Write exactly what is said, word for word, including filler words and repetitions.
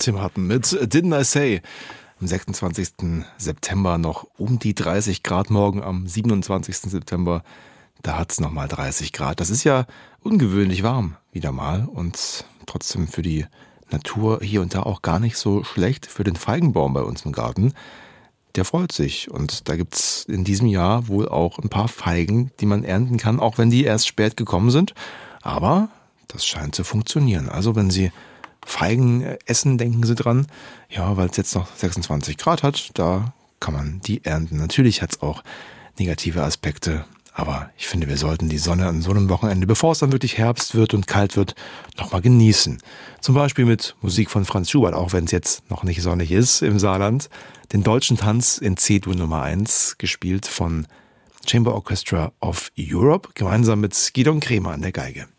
Tim Hutton mit Didn't I Say? Am sechsundzwanzigsten September noch um die dreißig Grad, morgen am siebenundzwanzigsten September, da hat es nochmal dreißig Grad. Das ist ja ungewöhnlich warm wieder mal und trotzdem für die Natur hier und da auch gar nicht so schlecht. Für den Feigenbaum bei uns im Garten, der freut sich. Und da gibt's in diesem Jahr wohl auch ein paar Feigen, die man ernten kann, auch wenn die erst spät gekommen sind. Aber das scheint zu funktionieren. Also wenn Sie Feigen essen, denken Sie dran, ja, weil es jetzt noch sechsundzwanzig Grad hat, da kann man die ernten. Natürlich hat es auch negative Aspekte, aber ich finde, wir sollten die Sonne an so einem Wochenende, bevor es dann wirklich Herbst wird und kalt wird, nochmal genießen. Zum Beispiel mit Musik von Franz Schubert, auch wenn es jetzt noch nicht sonnig ist im Saarland. Den deutschen Tanz in C-Dur Nummer eins, gespielt von Chamber Orchestra of Europe, gemeinsam mit Gidon Kremer an der Geige.